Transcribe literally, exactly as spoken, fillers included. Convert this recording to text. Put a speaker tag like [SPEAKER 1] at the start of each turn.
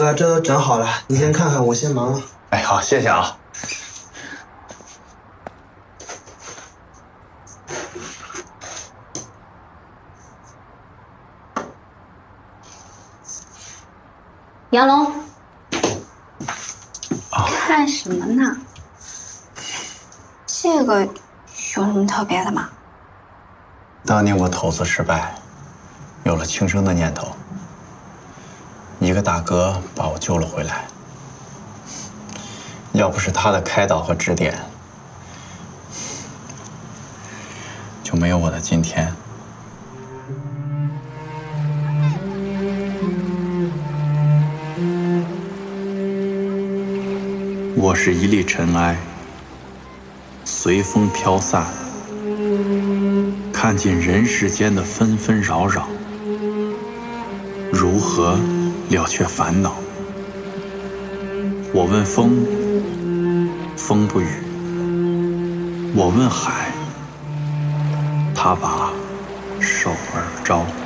[SPEAKER 1] 哥，这都整好了，你先看看，我先忙了。
[SPEAKER 2] 哎，好，谢谢啊。
[SPEAKER 3] 杨龙，哦、看什么呢？这个有什么特别的吗？
[SPEAKER 2] 当年我投资失败，有了轻生的念头，一个大哥把我救了回来。要不是他的开导和指点，就没有我的今天。我是一粒尘埃，随风飘散，看尽人世间的纷纷扰扰，如何了却烦恼？我问风，风不语；我问海，他把手而招。